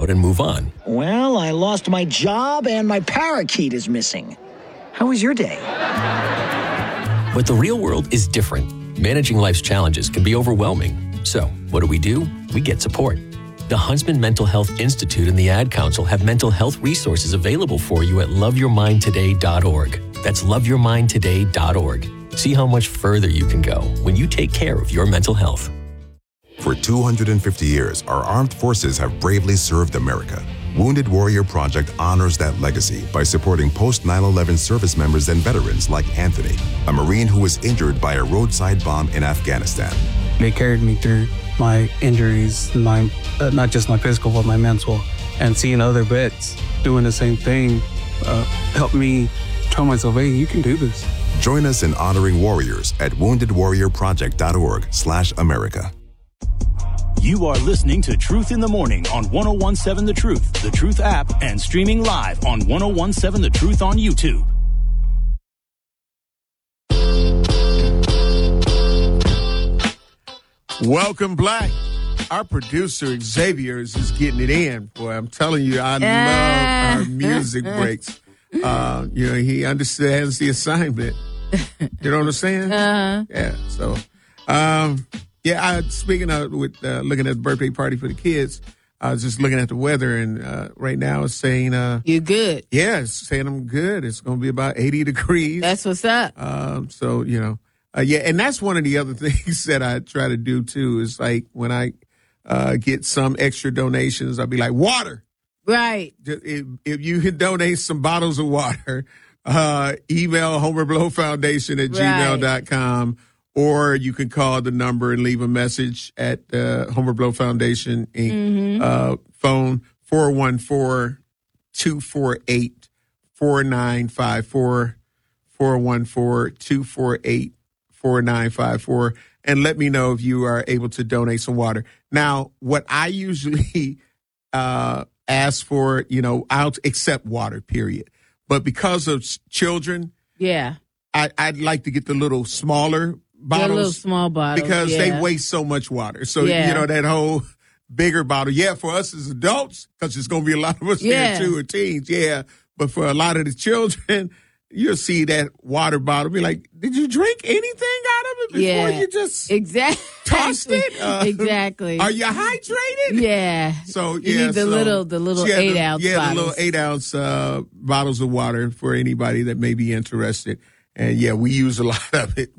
out and move on. Well, I lost my job and my parakeet is missing. How was your day? But the real world is different. Managing life's challenges can be overwhelming. So, what do? We get support. The Huntsman Mental Health Institute and the Ad Council have mental health resources available for you at loveyourmindtoday.org. That's loveyourmindtoday.org. See how much further you can go when you take care of your mental health. For 250 years, our armed forces have bravely served America. Wounded Warrior Project honors that legacy by supporting post-9/11 service members and veterans like Anthony, a Marine who was injured by a roadside bomb in Afghanistan. They carried me through my injuries, not just my physical, but my mental. And seeing other vets doing the same thing helped me tell myself, hey, you can do this. Join us in honoring warriors at woundedwarriorproject.org/America. You are listening to Truth in the Morning on 1017 The Truth, The Truth app, and streaming live on 1017 The Truth on YouTube. Welcome, Black. Our producer, Xavier, is just getting it in. Boy, I'm telling you, I love our music breaks. He understands the assignment. You know what I'm saying? Yeah. So, speaking of looking at the birthday party for the kids, I was just looking at the weather, and right now it's saying you're good. Yeah, it's saying I'm good. It's going to be about 80 degrees. That's what's up. And that's one of the other things that I try to do too. Is like when I get some extra donations, I'll be like, water. Right. If you can donate some bottles of water, email Homer Blow Foundation at gmail.com, or you can call the number and leave a message at Homer Blow Foundation Inc. Phone 414-248-4954, 414-248-4954, and let me know if you are able to donate some water. Now, what I usually ask for, I'll accept water, period. But because of children, I'd like to get the little smaller bottles. The little small bottles. Because they waste so much water. So, that whole bigger bottle. Yeah, for us as adults, because there's going to be a lot of us there too, or teens. Yeah. But for a lot of the children, you'll see that water bottle, be like, did you drink anything out of it before you just tossed it? Exactly. Are you hydrated? Yeah. So you need the little 8-ounce bottles. Yeah, the little 8-ounce bottles of water for anybody that may be interested. And we use a lot of it.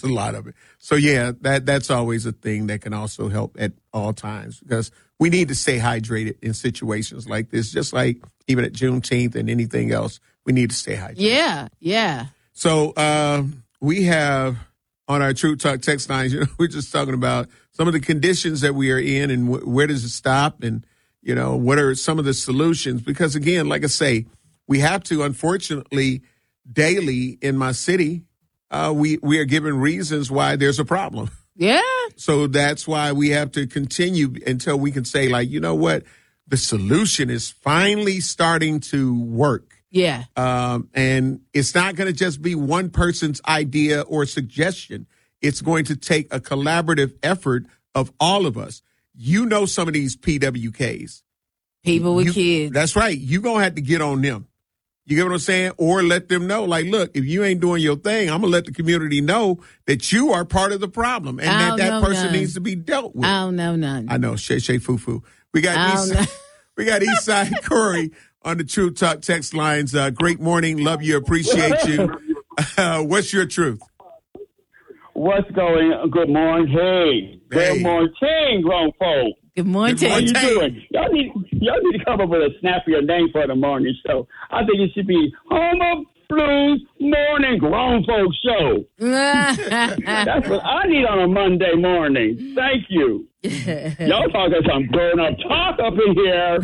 So that's always a thing that can also help at all times, because we need to stay hydrated in situations like this, just like even at Juneteenth and anything else. We need to stay hydrated. Yeah. So we have on our True Talk text lines, we're just talking about some of the conditions that we are in and where does it stop, and, what are some of the solutions? Because, again, like I say, we have to, unfortunately, daily in my city, we are given reasons why there's a problem. Yeah. So that's why we have to continue until we can say, like, you know what, the solution is finally starting to work. Yeah. And it's not going to just be one person's idea or suggestion. It's going to take a collaborative effort of all of us. Some of these PWKs. People with kids. That's right. You're going to have to get on them. You get what I'm saying? Or let them know, like, look, if you ain't doing your thing, I'm going to let the community know that you are part of the problem and that person needs to be dealt with. I don't know none. I know. Shay foo-foo. We got Eastside Corey on the True Talk text lines. Great morning. Love you. Appreciate you. What's your truth? What's going on? Good morning. Hey. Good morning, grown folk. Good morning. How you doing? Y'all need to come up with a snappier name for the morning show. I think it should be Homer Blues Morning Grown Folk Show. That's what I need on a Monday morning. Thank you. Y'all talking some grown-up talk up in here.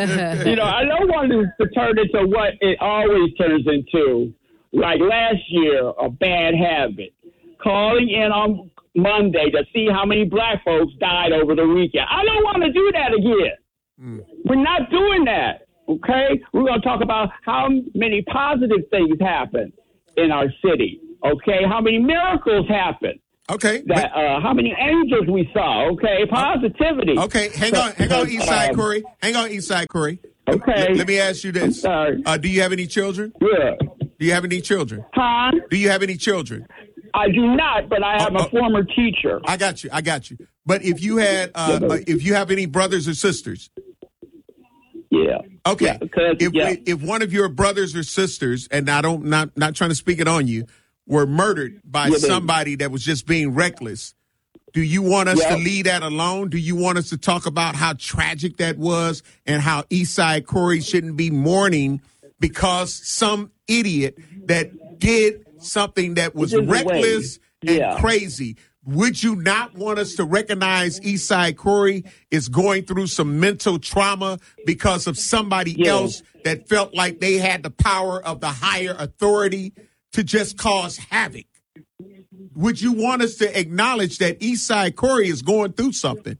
I don't want to turn into what it always turns into. Like last year, a bad habit. Calling in on Monday to see how many black folks died over the weekend. I don't want to do that again. We're not doing that, okay? We're going to talk about how many positive things happen in our city, okay? How many miracles happen. Okay. That how many angels we saw. Okay, positivity. Okay, hang on, Eastside Corey. Hang on, Eastside Corey. Okay. Let me ask you this. I'm sorry. Do you have any children? Yeah. Do you have any children? Huh? Do you have any children? I do not, but I am a former teacher. I got you. But if you had, if you have any brothers or sisters? Yeah. Okay. Yeah, if one of your brothers or sisters, and not trying to speak it on you, were murdered by somebody that was just being reckless, do you want us to leave that alone? Do you want us to talk about how tragic that was and how Eastside Corey shouldn't be mourning because some idiot that did something that was reckless and crazy? Would you not want us to recognize Eastside Corey is going through some mental trauma because of somebody else that felt like they had the power of the higher authority to just cause havoc? Would you want us to acknowledge that Eastside Corey is going through something?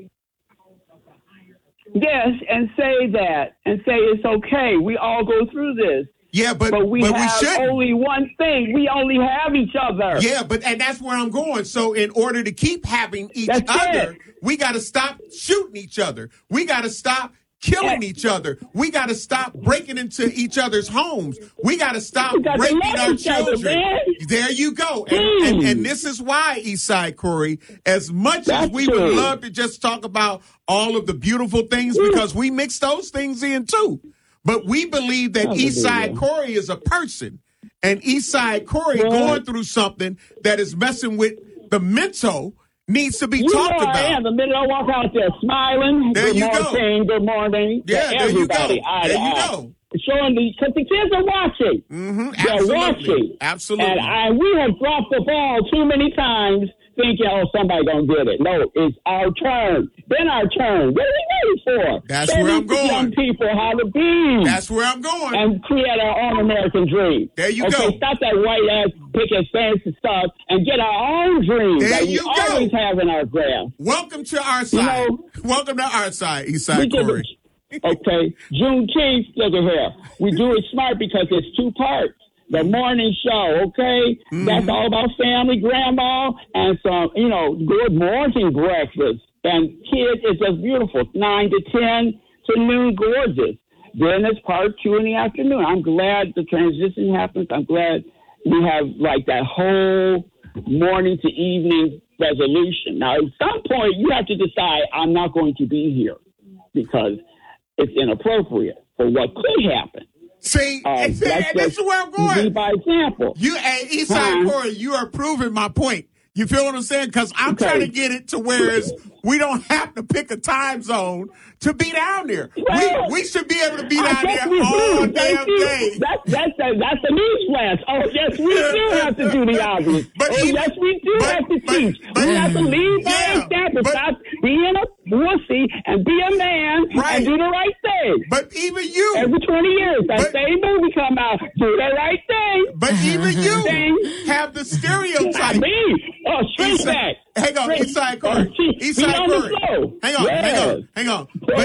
Yes, and say that, and say it's okay. We all go through this. Yeah, but we have only one thing. We only have each other. Yeah, and that's where I'm going. So in order to keep having each other, we got to stop shooting each other. We got to stop killing each other. We got to stop breaking into each other's homes. We got to stop raping our children. There you go. And this is why, Eastside Corey, as much as we would love to just talk about all of the beautiful things, because we mix those things in too. But we believe that Eastside Corey is a person, and Eastside Corey going through something that is messing with the mental needs to be talked about. I am. The minute I walk out there smiling, there you go. Good morning. Yeah, there you go. There you go. Showing because the kids are watching. Mm-hmm. They're watching. Absolutely. And we have dropped the ball too many times thinking, somebody gonna get it. No, it's our turn. Then our turn. What are we waiting for? That's where I'm going. Young people how to be. That's where I'm going. And create our own American dream. There you go. Stop that white ass picking fancy stuff and get our own dream that we always have in our grasp. Welcome to our side. Welcome to our side, Eastside Corey. Okay, Juneteenth. Look at here. We do it smart because it's two parts. The morning show, okay? Mm-hmm. That's all about family, grandma, and some, good morning breakfast. And kids, it's just beautiful. 9 to 10 to noon, gorgeous. Then it's part 2 in the afternoon. I'm glad the transition happens. I'm glad we have like that whole morning to evening resolution. Now, at some point, you have to decide I'm not going to be here because it's inappropriate for what could happen. See, this is where I'm going. By example. Eastside Corey, you are proving my point. You feel what I'm saying? Because I'm trying to get it to where we don't have to pick a time zone to be down there. Well, we should be able to be down there all damn day. That's a news flash. Oh, yes, we do have to do the obvious. Yes, we do have to teach. We have to lead by example. Stop being a wussy and be a man and do the right thing. But even you. Every 20 years, that same movie come out. Do the right thing. But even you have the stereotype. Not me. Oh, straight back. Hang on, Eastside Corey. Eastside Corey. Hang on. But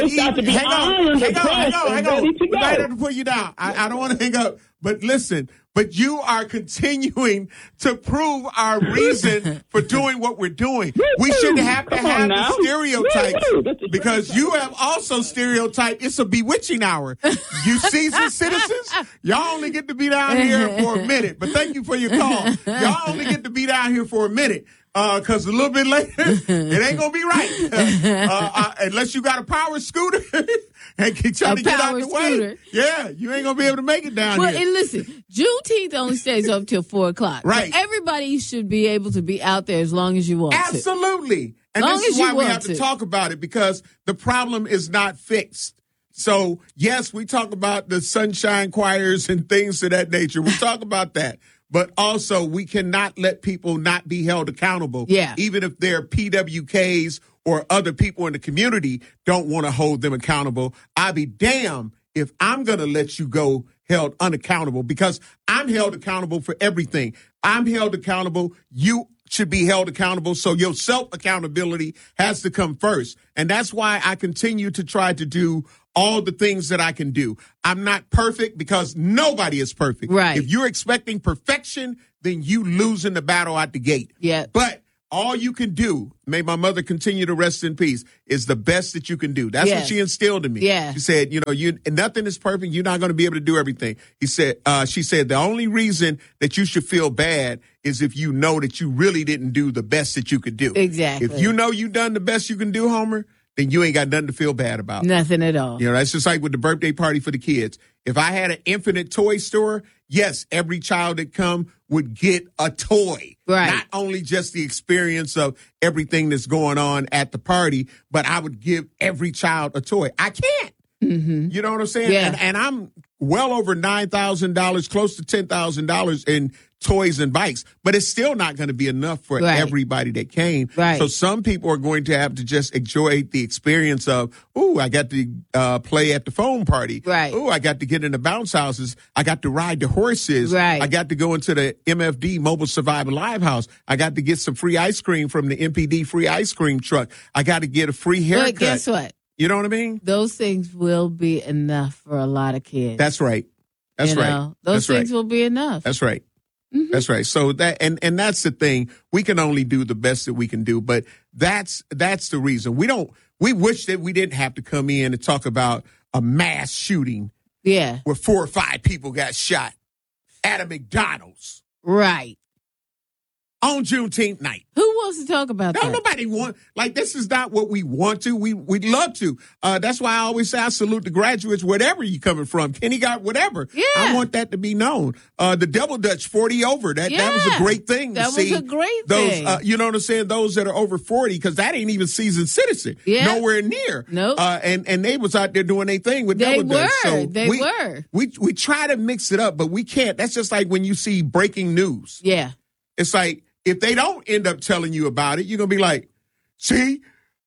hang on. We might have to put you down. I don't want to hang up. But listen, you are continuing to prove our reason for doing what we're doing. We shouldn't have to have the stereotypes because you have also stereotyped it's a bewitching hour. You seasoned citizens, y'all only get to be down here for a minute. But thank you for your call. Y'all only get to be down here for a minute. Because a little bit later, it ain't going to be right. Unless you got a power scooter and trying to get out the way. Yeah, you ain't going to be able to make it down here. Well, and listen, Juneteenth only stays up till 4 o'clock. Right. So everybody should be able to be out there as long as you want Absolutely. And this is why we have to talk about it, because the problem is not fixed. So, yes, we talk about the sunshine choirs and things of that nature. We talk about that. But also, we cannot let people not be held accountable. Yeah. Even if they're PWKs or other people in the community don't want to hold them accountable. I'll be damned if I'm going to let you go held unaccountable, because I'm held accountable for everything. I'm held accountable. You should be held accountable. So your self-accountability has to come first. And that's why I continue to try to do all the things that I can do. I'm not perfect because nobody is perfect. Right. If you're expecting perfection, then you losing the battle out the gate. Yeah. But all you can do, may my mother continue to rest in peace, is the best that you can do. That's what she instilled in me. Yeah. She said, nothing is perfect. You're not going to be able to do everything. She said, the only reason that you should feel bad is if you know that you really didn't do the best that you could do. Exactly. If you know you done the best you can do, Homer, then you ain't got nothing to feel bad about. Nothing at all. That's just like with the birthday party for the kids. If I had an infinite toy store, yes, every child that come would get a toy. Right. Not only just the experience of everything that's going on at the party, but I would give every child a toy. I can't. Mm-hmm. You know what I'm saying? Yeah. And I'm well over $9,000, close to $10,000 in toys and bikes, but it's still not going to be enough for everybody that came. Right. So some people are going to have to just enjoy the experience of, I got to play at the foam party. Right. I got to get in the bounce houses. I got to ride the horses. Right. I got to go into the MFD Mobile Survival Live House. I got to get some free ice cream from the MPD free ice cream truck. I got to get a free haircut. But guess what? You know what I mean? Those things will be enough for a lot of kids. That's right. That's right. Those things will be enough. That's right. Mm-hmm. That's right. So that and that's the thing. We can only do the best that we can do, but that's the reason. We wish that we didn't have to come in and talk about a mass shooting. Yeah. Where 4 or 5 people got shot at a McDonald's. Right. On Juneteenth night. Who wants to talk about that? Nobody this is not what we want to. We'd love to. That's why I always say I salute the graduates, wherever you coming from. Kenny got whatever. Yeah. I want that to be known. The Double Dutch 40 over. That was a great thing to see. That was a great those, thing. you know what I'm saying? Those that are over 40, because that ain't even seasoned citizen. Yeah. Nowhere near. Nope. And they was out there doing their thing with Double Dutch. So they were. We try to mix it up, but we can't. That's just like when you see breaking news. Yeah. It's like, if they don't end up telling you about it, you're going to be like, see,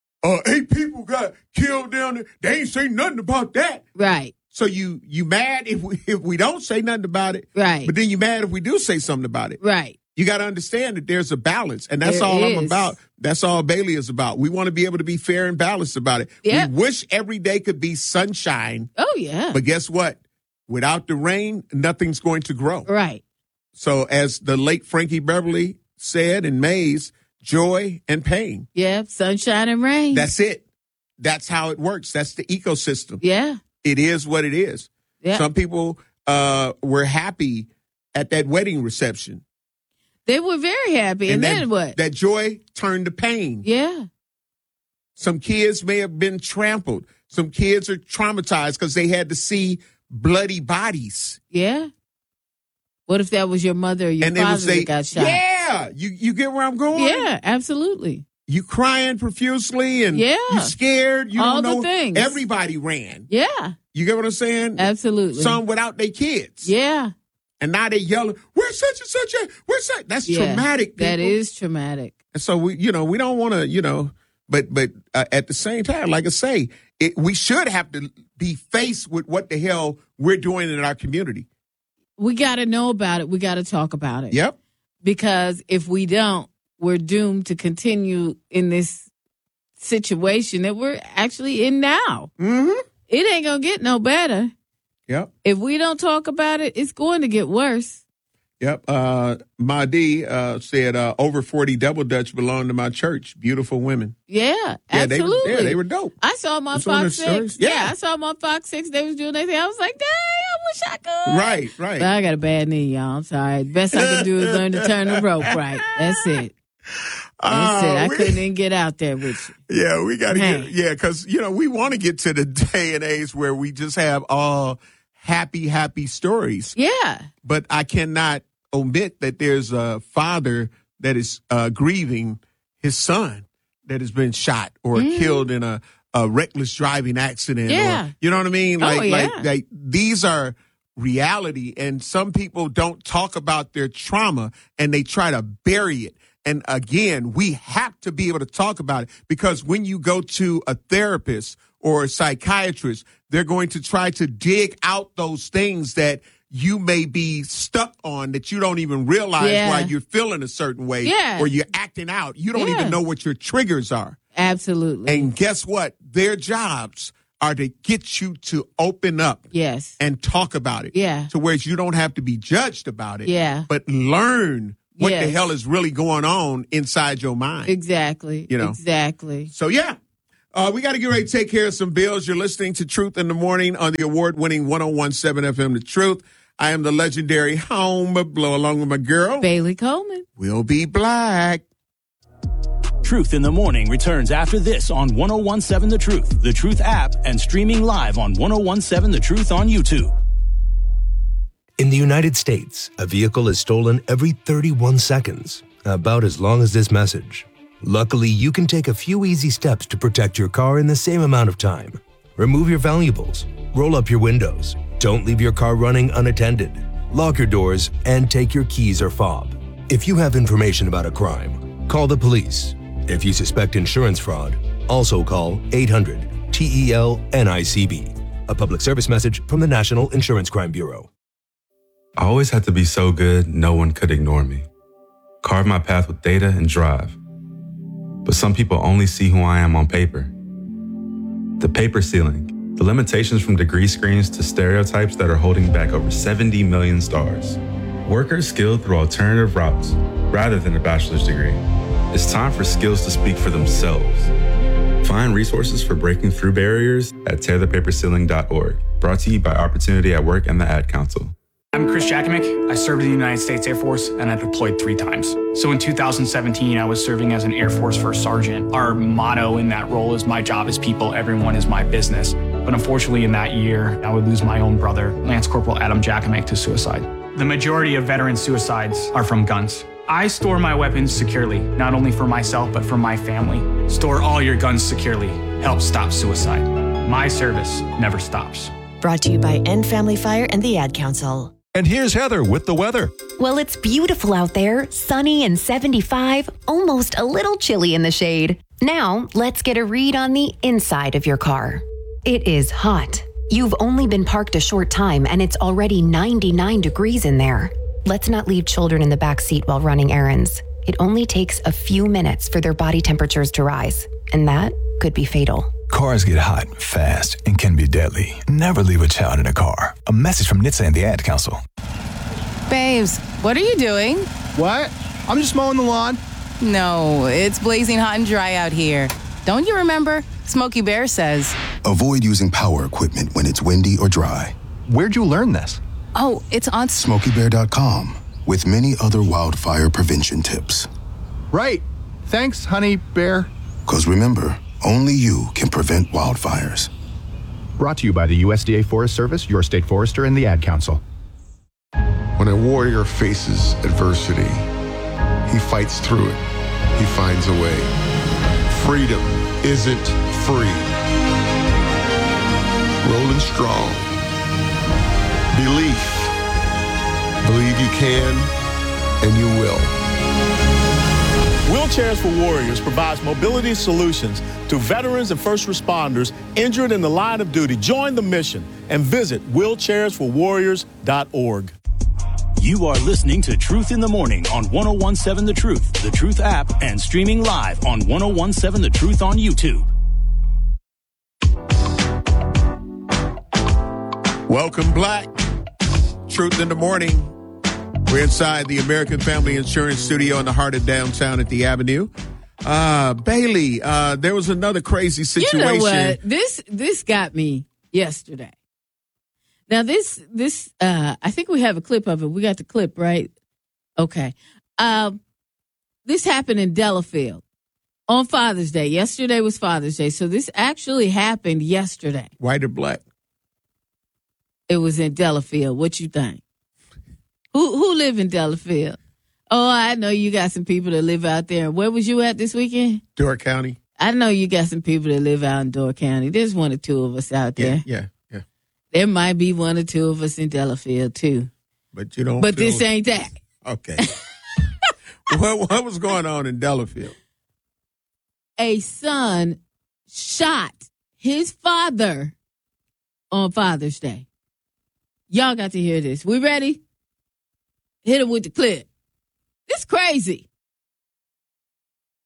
8 people got killed down there. They ain't say nothing about that. Right. So you mad if we don't say nothing about it. Right. But then you mad if we do say something about it. Right. You got to understand that there's a balance. And that's all I'm about. That's all Bailey is about. We want to be able to be fair and balanced about it. Yep. We wish every day could be sunshine. Oh, yeah. But guess what? Without the rain, nothing's going to grow. Right. So as the late Frankie Beverly said in Mays, joy and pain. Yeah, sunshine and rain. That's it. That's how it works. That's the ecosystem. Yeah. It is what it is. Yeah. Some people were happy at that wedding reception. They were very happy. And then what? That joy turned to pain. Yeah. Some kids may have been trampled. Some kids are traumatized because they had to see bloody bodies. Yeah. What if that was your mother or your father that got shot? Yeah, you get where I'm going? Yeah, absolutely. You crying profusely and you scared. You all don't know. The things. Everybody ran. Yeah. You get what I'm saying? Absolutely. Some without their kids. Yeah. And now they yelling, where's such and such a, where's that? That's traumatic, people. That is traumatic. And so we don't want to, but at the same time, like I say, we should have to be faced with what the hell we're doing in our community. We got to know about it. We got to talk about it. Yep. Because if we don't, we're doomed to continue in this situation that we're actually in now. Mm-hmm. It ain't going to get no better. Yep. If we don't talk about it, it's going to get worse. Yep. Mahdi said over 40 Double Dutch belong to my church. Beautiful women. Yeah, absolutely. They were dope. I saw them on Fox 6. Yeah, I saw them on Fox 6. They was doing their thing. I was like, dang, I wish I could. Right. But I got a bad knee, y'all. I'm sorry. Best I can do is learn to turn the rope right. That's it. That's it. I couldn't even get out there with you. Yeah, we got to because, we want to get to the day and age where we just have all happy stories. Yeah. But I cannot omit that there's a father that is grieving his son that has been shot or killed in a reckless driving accident. Yeah. Or, you know what I mean? Like these are reality, and some people don't talk about their trauma and they try to bury it. And again, we have to be able to talk about it, because when you go to a therapist or a psychiatrist, they're going to try to dig out those things that you may be stuck on that you don't even realize why you're feeling a certain way or you're acting out. You don't even know what your triggers are. Absolutely. And guess what? Their jobs are to get you to open up and talk about it. Yeah. To where you don't have to be judged about it. Yeah. But learn what the hell is really going on inside your mind. Exactly. Exactly. So, yeah. We got to get ready to take care of some bills. You're listening to Truth in the Morning on the award-winning 101.7 FM The Truth. I am the legendary Home Blow along with my girl, Bailey Coleman. We'll be black. Truth in the Morning returns after this on 101.7 The Truth app, and streaming live on 101.7 The Truth on YouTube. In the United States, a vehicle is stolen every 31 seconds, about as long as this message. Luckily, you can take a few easy steps to protect your car in the same amount of time. Remove your valuables, roll up your windows, don't leave your car running unattended, lock your doors, and take your keys or fob. If you have information about a crime, call the police. If you suspect insurance fraud, also call 800-TEL-NICB. A public service message from the National Insurance Crime Bureau. I always had to be so good, no one could ignore me. Carve my path with data and drive. But some people only see who I am on paper. The paper ceiling, the limitations from degree screens to stereotypes that are holding back over 70 million stars. Workers skilled through alternative routes rather than a bachelor's degree. It's time for skills to speak for themselves. Find resources for breaking through barriers at tearthepaperceiling.org. Brought to you by Opportunity at Work and the Ad Council. I'm Chris Jakimick. I served in the United States Air Force and I deployed 3 times. So in 2017, I was serving as an Air Force First Sergeant. Our motto in that role is my job is people, everyone is my business. But unfortunately in that year, I would lose my own brother, Lance Corporal Adam Jakimick, to suicide. The majority of veteran suicides are from guns. I store my weapons securely, not only for myself, but for my family. Store all your guns securely. Help stop suicide. My service never stops. Brought to you by End Family Fire and the Ad Council. And here's Heather with the weather. Well, it's beautiful out there, sunny and 75, almost a little chilly in the shade. Now, let's get a read on the inside of your car. It is hot. You've only been parked a short time and it's already 99 degrees in there. Let's not leave children in the back seat while running errands. It only takes a few minutes for their body temperatures to rise, and that could be fatal. Cars get hot, fast, and can be deadly. Never leave a child in a car. A message from NHTSA and the Ad Council. Babes, what are you doing? What? I'm just mowing the lawn. No, it's blazing hot and dry out here. Don't you remember? Smokey Bear says, avoid using power equipment when it's windy or dry. Where'd you learn this? Oh, it's on SmokeyBear.com with many other wildfire prevention tips. Right. Thanks, honey bear. Because remember, only you can prevent wildfires. Brought to you by the USDA Forest Service, your state forester, and the Ad Council. When a warrior faces adversity, he fights through it. He finds a way. Freedom isn't free. Rolling strong. Belief. Believe you can, and you will. Wheelchairs for Warriors provides mobility solutions to veterans and first responders injured in the line of duty. Join the mission and visit wheelchairsforwarriors.org. You are listening to Truth in the Morning on 101.7 The Truth app, and streaming live on 101.7 The Truth on YouTube. Welcome, Black. Truth in the Morning. We're inside the American Family Insurance Studio in the heart of downtown at the Avenue. Bailey, there was another crazy situation. You know what? This got me yesterday. Now this I think we have a clip of it. We got the clip, right? Okay. This happened in Delafield on Father's Day. Yesterday was Father's Day, so this actually happened yesterday. White or black? It was in Delafield. What you think? Who live in Delafield? Oh, I know you got some people that live out there. Where was you at this weekend? Door County. I know you got some people that live out in Door County. There's 1 or 2 of us out there. Yeah. There might be 1 or 2 of us in Delafield too. But you don't. But this ain't that. Okay. What was going on in Delafield? A son shot his father on Father's Day. Y'all got to hear this. We ready? Hit him with the clip. It's crazy.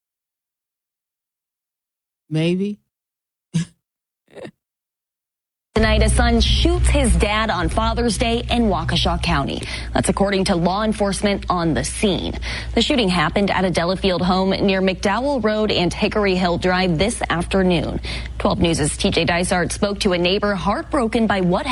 Maybe. Tonight, a son shoots his dad on Father's Day in Waukesha County. That's according to law enforcement on the scene. The shooting happened at a Delafield home near McDowell Road and Hickory Hill Drive this afternoon. 12 News' TJ Dysart spoke to a neighbor heartbroken by what happened.